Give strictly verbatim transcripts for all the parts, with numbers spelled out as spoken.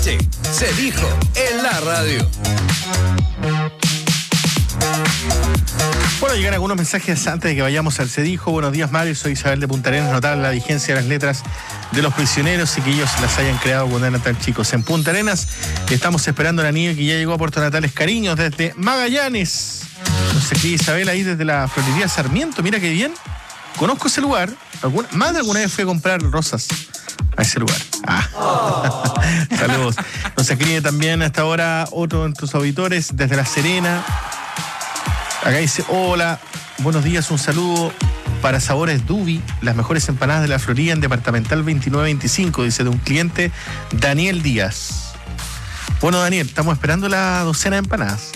Sí, se dijo en la radio. Bueno, llegan algunos mensajes antes de que vayamos al Se Dijo. Buenos días, Mario. Soy Isabel de Punta Arenas. Notable la vigencia de las letras de los prisioneros y que ellos las hayan creado cuando eran tan chicos. En Punta Arenas estamos esperando a la niña que ya llegó a Puerto Natales. Cariños desde Magallanes. Nos escribe Isabel ahí desde la Florería Sarmiento. Mira qué bien. Conozco ese lugar. ¿Alguna, más de alguna vez fui a comprar rosas a ese lugar. Ah. Oh. Saludos. Nos escribe también hasta ahora otro de nuestros auditores desde La Serena. Acá dice, hola, buenos días, un saludo para Sabores Dubi, las mejores empanadas de la Florida en Departamental veintinueve veinticinco, dice de un cliente, Daniel Díaz. Bueno, Daniel, estamos esperando la docena de empanadas.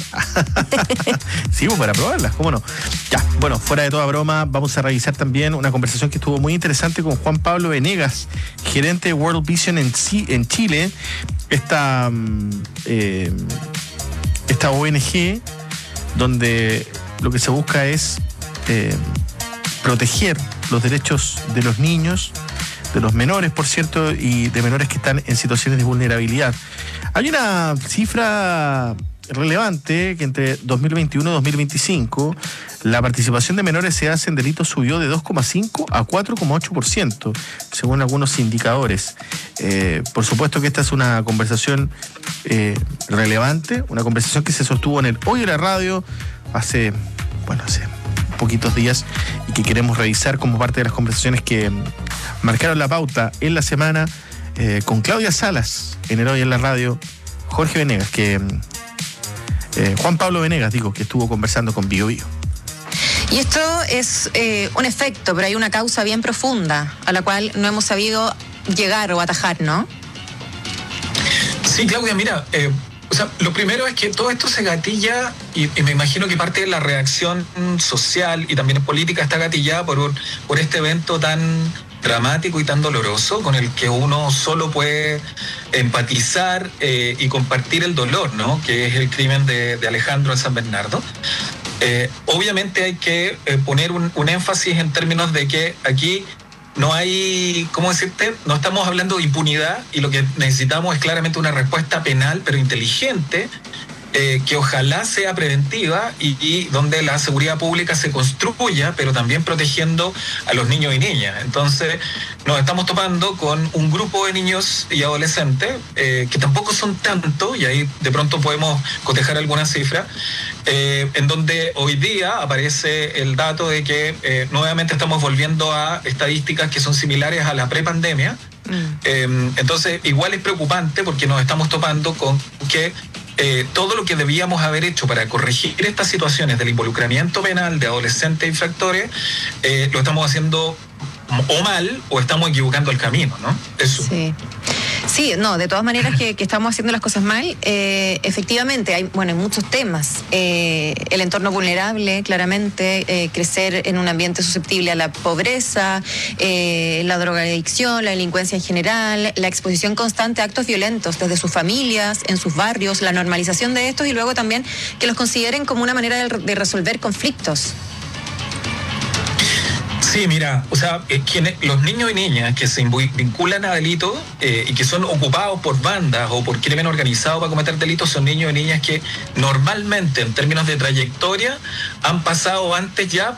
Sí, pues para probarlas, ¿cómo no? Ya, bueno, fuera de toda broma, vamos a revisar también una conversación que estuvo muy interesante con Juan Pablo Venegas, gerente de World Vision en, en Chile, esta, eh, esta O N G, donde lo que se busca es eh, proteger los derechos de los niños, de los menores, por cierto, y de menores que están en situaciones de vulnerabilidad. Hay una cifra relevante que entre dos mil veintiuno y dos mil veinticinco la participación de menores se hace en delitos subió de dos coma cinco a cuatro coma ocho por ciento, según algunos indicadores. Eh, por supuesto que esta es una conversación eh, relevante, una conversación que se sostuvo en el Hoy de la Radio hace, bueno, hace poquitos días y que queremos revisar como parte de las conversaciones que marcaron la pauta en la semana eh, con Claudia Salas en el Hoy en la Radio, Jorge Venegas, que eh, Juan Pablo Venegas, digo, que estuvo conversando con Bio Bio. Y esto es eh, un efecto, pero hay una causa bien profunda a la cual no hemos sabido llegar o atajar, ¿no? Sí, Claudia, mira, eh, o sea, lo primero es que todo esto se gatilla y, y me imagino que parte de la reacción social y también política está gatillada por, un, por este evento tan dramático y tan doloroso con el que uno solo puede empatizar eh, y compartir el dolor, ¿no? Que es el crimen de, de Alejandro en San Bernardo. Eh, obviamente hay que eh, poner un, un énfasis en términos de que aquí no hay, ¿cómo decirte? No estamos hablando de impunidad y lo que necesitamos es claramente una respuesta penal, pero inteligente, eh, que ojalá sea preventiva y, y donde la seguridad pública se construya, pero también protegiendo a los niños y niñas. Entonces, nos estamos topando con un grupo de niños y adolescentes, eh, que tampoco son tantos, y ahí de pronto podemos cotejar algunas cifras, eh, en donde hoy día aparece el dato de que eh, nuevamente estamos volviendo a estadísticas que son similares a la prepandemia. Mm. Eh, entonces, igual es preocupante porque nos estamos topando con que Eh, todo lo que debíamos haber hecho para corregir estas situaciones del involucramiento penal de adolescentes infractores, eh, lo estamos haciendo o mal o estamos equivocando el camino, ¿no? Eso. Sí. Sí, no, de todas maneras que, que estamos haciendo las cosas mal, eh, efectivamente, hay, bueno, hay muchos temas. Eh, el entorno vulnerable, claramente, eh, crecer en un ambiente susceptible a la pobreza, eh, la drogadicción, la delincuencia en general, la exposición constante a actos violentos desde sus familias, en sus barrios, la normalización de estos y luego también que los consideren como una manera de, de resolver conflictos. Sí, mira, o sea, eh, quienes, los niños y niñas que se vinculan a delitos eh, y que son ocupados por bandas o por crimen organizado para cometer delitos son niños y niñas que normalmente en términos de trayectoria han pasado antes ya